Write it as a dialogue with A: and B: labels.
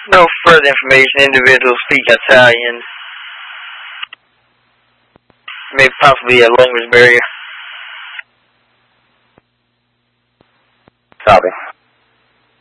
A: No further information. Individuals speak Italian. May possibly a language barrier.
B: Copy.